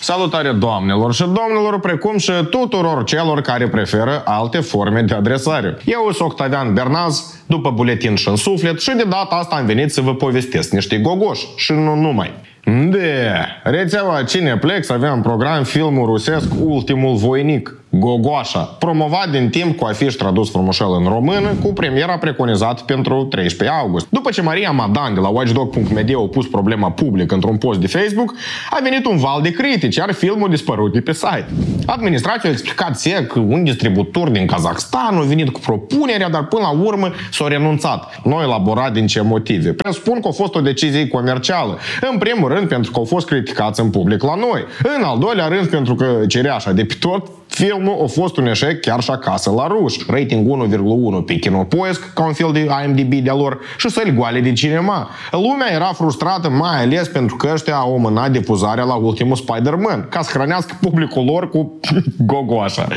Salutare doamnelor și domnilor, precum și tuturor celor care preferă alte forme de adresare. Eu sunt Octavian Bernaz, după buletin și în suflet, și de data asta am venit să vă povestesc niște gogoși și nu numai. De rețeaua Cineplex avea în program filmul rusesc Ultimul voinic, Gogoașa, promovat din timp cu afiș tradus frumușel în română, cu premiera preconizată pentru 13 august. După ce Maria Madan de la watchdog.media a pus problema public într-un post de Facebook, a venit un val de critici, iar filmul dispărut de pe site. Administrația a explicat sec că un distribuitor din Kazakhstan a venit cu propunerea, dar până la urmă s-a renunțat. Nu a elaborat din ce motive. Presupun că a fost o decizie comercială. În primul rând pentru că au fost criticați în public la noi. În al doilea rând pentru că cereașa de pe tot, filmul a fost un eșec chiar și acasă la ruși. Rating 1,1 pe Kinopoisk, ca un fel de IMDb de-a lor, și săli goale de cinema. Lumea era frustrată mai ales pentru că ăștia au amânat difuzarea la ultimul Spider-Man, ca să hrănească publicul lor cu gogoașa.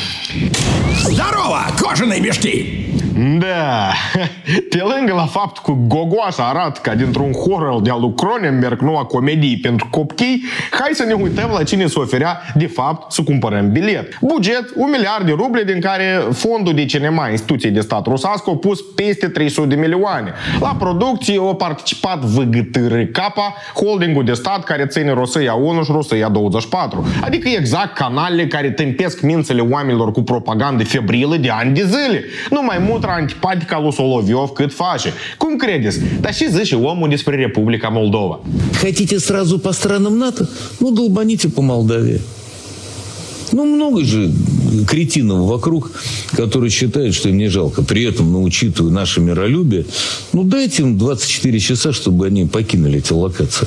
Здорово, кожаные мешки! Da, pe lângă la faptul că gogoașa arată ca dintr-un horror de-a lui Cronenberg, noua comedie pentru copii, hai să ne uităm la cine se oferea de fapt să cumpărăm bilet. Buget, 1 miliard de ruble, din care fondul de cinema instituției de stat rusească a pus peste 300 de milioane. La producție au participat VGTRK, holdingul de stat care ține Rosia 1 și Rosia 24, adică exact canalele care tâmpesc mințele oamenilor cu propagandă febrilă de ani de zile. Numai mutra antipatică lui Soloviov cât face. Cum credeți? Dar și zice omul despre Republica Moldova. Хотите сразу по странам НАТО? Ну, долбаните по Молдавии. Ну, много же кретинов вокруг, которые считают, что им не жалко. При этом, ну, учитывая наше миролюбие, ну, дайте им 24 часа, чтобы они покинули эти локации.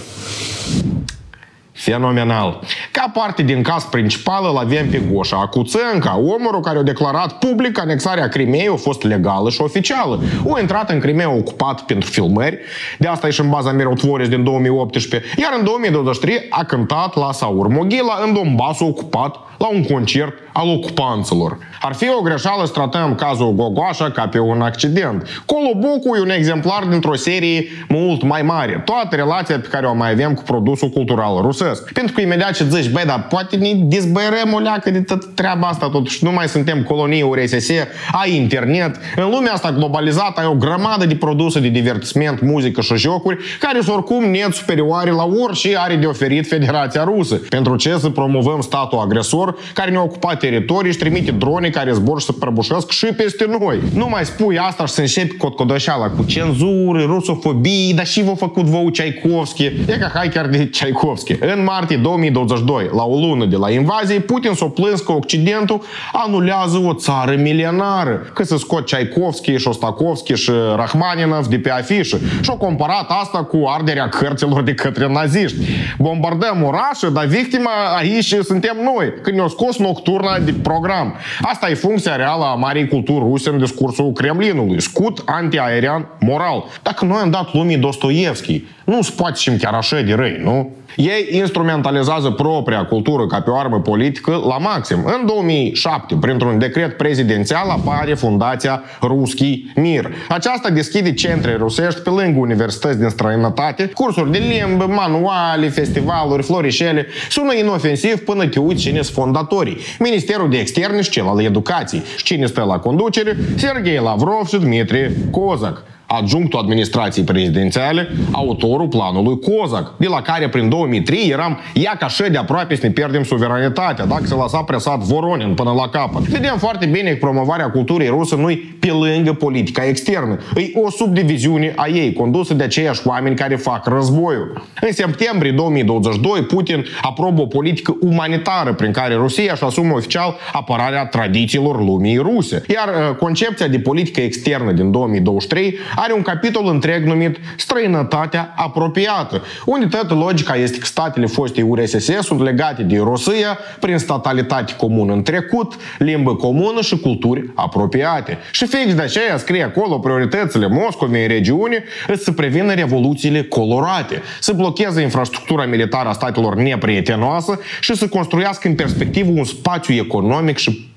Fenomenal. Ca parte din cast principal îl avem pe Goșa Acuțenca, omul care a declarat public că anexarea Crimeei a fost legală și oficială. A intrat în Crimea ocupat pentru filmări, de asta e și în baza Mirotvoris din 2018, iar în 2023 a cântat la Saur Moghila în Donbass ocupat la un concert al ocupanților. Ar fi o greșeală să tratăm cazul Gogoașa ca pe un accident. Colobucu e un exemplar dintr-o serie mult mai mare. Toată relația pe care o mai avem cu produsul cultural rusesc. Pentru că imediat ce zici, băi, dar poate ne dezbărăm o leacă de tot treaba asta, totuși nu mai suntem colonii URSS, ai internet. În lumea asta globalizată ai o grămadă de produse de divertisment, muzică și jocuri care sunt oricum net superioare la orice are de oferit Federația Rusă. Pentru ce să promovăm statul agresor care ne-a ocupat teritorii și trimite drone care zbor și se prăbușesc și peste noi. Nu mai spui asta și să începi cotcodoșeala cu cenzură, rusofobie, dar și v-a făcut vouă Tchaikovsky. E ca hai chiar de Tchaikovsky. În martie 2022, la o lună de la invazie, Putin s-a plâns că Occidentul anulează o țară milenară, că se scot Tchaikovsky, Shostakovsky și Rachmaninov de pe afișă și a comparat asta cu arderea cărților de către naziști. Bombardăm orașe, dar victima aici suntem noi, când ne-au scos nocturna de program. Asta e funcția reală a marii culturi ruse în discursul Kremlinului. Scut antiaerian moral. Dacă noi am dat lumii Dostoevski, nu se poate și chiar așa de răi, nu? Ei instrumentalizează propria cultură ca pe o armă politică la maxim. În 2007, printr-un decret prezidențial, apare Fundația Ruski Mir. Aceasta deschide centre rusești pe lângă universități din străinătate, cursuri de limbă, manuale, festivaluri, florișele. Sună inofensiv până te uiți cine sunt fondatorii. Ministerul de Externe și cel al Educației. Și cine stă la conducere? Sergei Lavrov și Dmitri Kozak, adjunctul administrației prezidențiale, autorul planului Kozak, de la care prin 2003 eram ia ca așa de aproape să ne pierdem suveranitatea, dacă se lăsa presat Voronin până la capăt. Vedem foarte bine că promovarea culturii ruse nu-i pe lângă politica externă. E o subdiviziune a ei, condusă de aceiași oameni care fac războiul. În septembrie 2022, Putin aprobă o politică umanitară prin care Rusia își asumă oficial apărarea tradițiilor lumii ruse. Iar concepția de politică externă din 2023 are un capitol întreg numit Străinătatea apropiată, unde toată logica este că statele fostei URSS sunt legate de Rusia prin statalitate comună în trecut, limbă comună și culturi apropiate. Și fix de aceea scrie acolo prioritățile Moscovei în regiune să prevină revoluțiile colorate, să blocheze infrastructura militară a statelor neprietenoasă și să construiască în perspectivă un spațiu economic și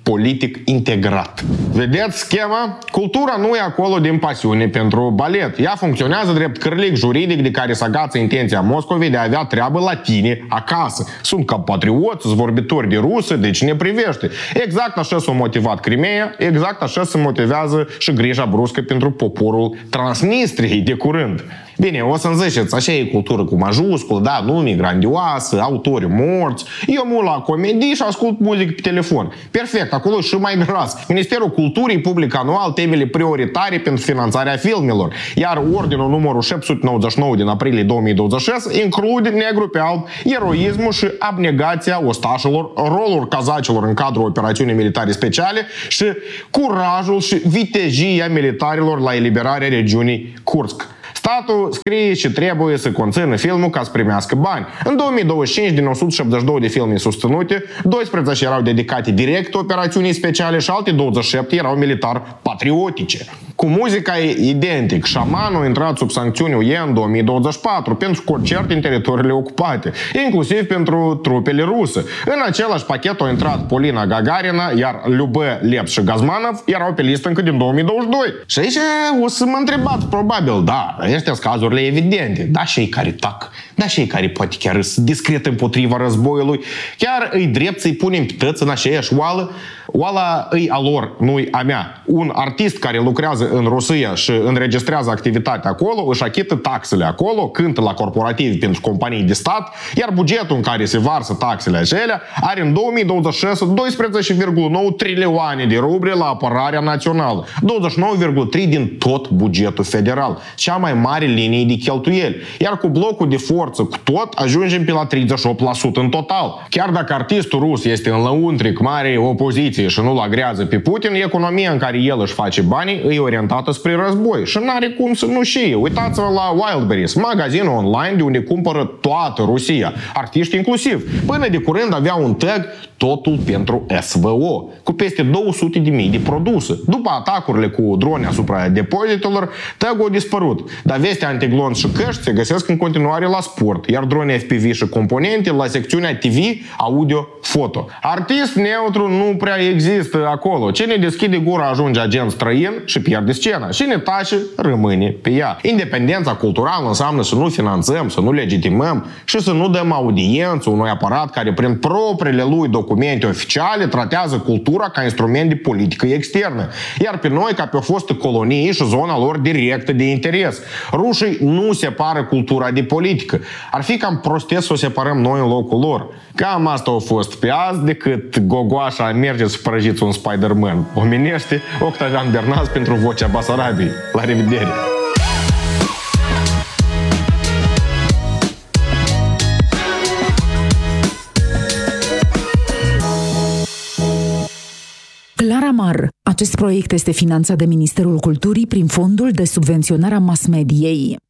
politic integrat. Vedeți schema? Cultura nu e acolo din pasiune pentru balet. Ea funcționează drept cârlic juridic de care se agață intenția Moscovei de a avea treabă la tine acasă. Sunt compatrioți, sunt vorbitori de rusă, deci ne privește. Exact așa s-a motivat Crimea, exact așa se motivează și grija bruscă pentru poporul Transnistriei de curând. Bine, o să-mi ziceți, așa e cultură cu majuscul, da, nume grandioasă, autori morți. Eu mă la comedii și ascult muzică pe telefon. Perfect, acolo și mai gras. Ministerul Culturii publică anual temele prioritare pentru finanțarea filmelor, iar ordinul numărul 799 din aprilie 2026 include negru pe alb eroismul și abnegația ostașilor, rolul cazacilor în cadrul operațiunii militare speciale și curajul și vitejia militarilor la eliberarea regiunii Kursk. Statul scrie și trebuie să conțină filmul ca să primească bani. În 2025, din 172 de filme susținute, 12 erau dedicate direct operațiunii speciale și alte 27 erau militar patriotice. Cu muzica e identic. Șamanul a intrat sub sancțiuni UE în 2024 pentru concerte în teritoriile ocupate, inclusiv pentru trupele ruse. În același pachet au intrat Polina Gagarina, iar Lyubę, Leps și Gazmanov erau pe listă încă din 2022. Și aici o să mă întrebați, probabil, da, astea sunt cazurile evidente. Da, și ei care tac, da, și ei care poate chiar sunt discret împotriva războiului, chiar îi drept să-i punem pe tăți în aceeași oală. Oala îi a lor, nu-i a mea. Un artist care lucrează în Rusia și înregistrează activitatea acolo, își achită taxele acolo, cântă la corporativ pentru companii de stat, iar bugetul în care se varsă taxele acelea are în 2026 12,9 trilioane de ruble la apărarea națională, 29,3 din tot bugetul federal, cea mai mare linie de cheltuieli. Iar cu blocul de forță cu tot ajungem pe la 38% în total. Chiar dacă artistul rus este în lăuntric mare opoziție și nu-l agrează pe Putin, economia în care el își face banii e orientată spre război și n-are cum să nu știe. Uitați-vă la Wildberries, magazinul online de unde cumpără toată Rusia, artiști inclusiv. Până de curând avea un tag totul pentru SVO, cu peste 200.000 de produse. După atacurile cu drone asupra depozitelor, tag-ul a dispărut, dar veste antiglonț și căști se găsesc în continuare la sport, iar drone FPV și componente la secțiunea TV, audio, foto. Artist neutru nu prea există acolo. Cine deschide gura ajunge agent străin și pierde scena. Cine tace, rămâne pe ea. Independența culturală înseamnă să nu finanțăm, să nu legitimăm și să nu dăm audiență unui aparat care prin propriile lui documente oficiale tratează cultura ca instrument de politică externă. Iar pe noi ca pe o fostă colonie și zona lor directă de interes. Rușii nu separă cultura de politică. Ar fi cam prostesc să o separăm noi în locul lor. Cam asta a fost pe azi, decât gogoașa mergeți să prăjiți un Spider-Man. Omenește, Octavian Bernaz pentru Vocea Basarabiei. La revedere! Clara Mar. Acest proiect este finanțat de Ministerul Culturii prin Fondul de Subvenționare a Mass Mediei.